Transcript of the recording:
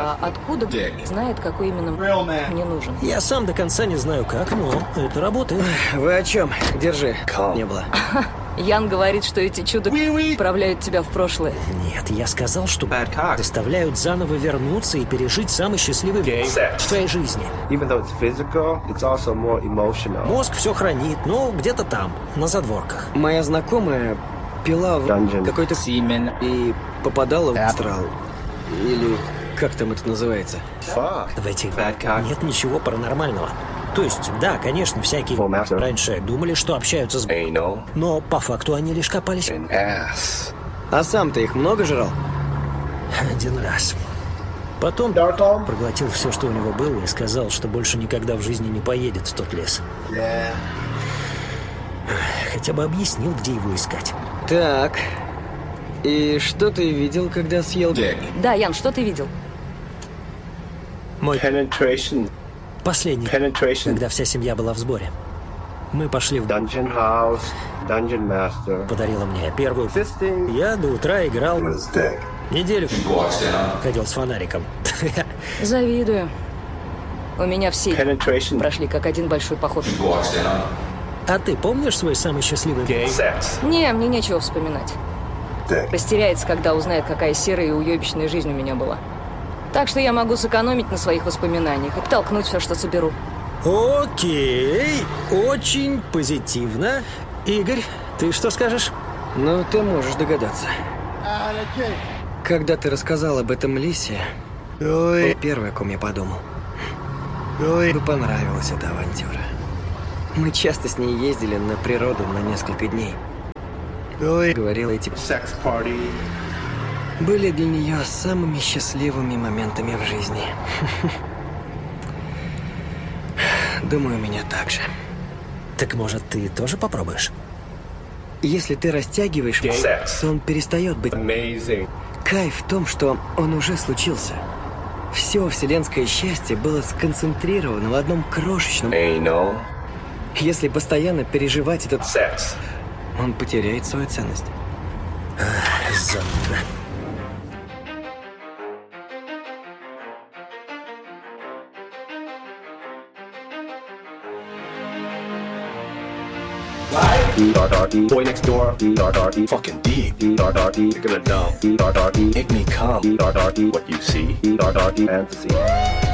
А откуда знает, какой именно мне нужен? Я сам до конца не знаю как, но это работает. Вы о чем? Держи. Не было. Ян говорит, что эти чудо отправляют тебя в прошлое. Нет, я сказал, что заставляют заново вернуться и пережить самый счастливый в твоей жизни. Мозг все хранит, но где-то там, на задворках. Моя знакомая пила в какой-то семен и попадала в астрал. Или как там это называется? В этих нет ничего паранормального. То есть, да, конечно, всякие раньше думали, что общаются с но по факту они лишь копались. А сам ты их много жрал? Один раз. Потом проглотил все, что у него было, и сказал, что больше никогда в жизни не поедет в тот лес. Хотя бы объяснил, где его искать. Так. И что ты видел, когда съел? Да, Ян, что ты видел? Мой последний, когда вся семья была в сборе. Мы пошли в Dungeon House, Dungeon Master. Подарила мне первую. Я до утра играл. Неделю ходил с фонариком. Завидую. У меня все прошли как один большой поход. А ты помнишь свой самый счастливый день? Не, мне нечего вспоминать. Растеряется, когда узнает, какая серая и уебищная жизнь у меня была. Так что я могу сэкономить на своих воспоминаниях и толкнуть все, что соберу. Окей, очень позитивно. Игорь, ты что скажешь? Ну, ты можешь догадаться. Когда ты рассказал об этом Лисе, был первый, о ком я подумал. Мне понравилась эта авантюра. Мы часто с ней ездили на природу на несколько дней. Говорила, эти были для нее самыми счастливыми моментами в жизни. Думаю, у меня так же. Так может, ты тоже попробуешь? Если ты растягиваешь, то он перестает быть. Кайф в том, что он уже случился. Все вселенское счастье было сконцентрировано в одном крошечном. Если постоянно переживать этот секс, он потеряет свою ценность. Зануда. Boy next door, fucking deep. You're gonna know. Make me come. What you see, fantasy.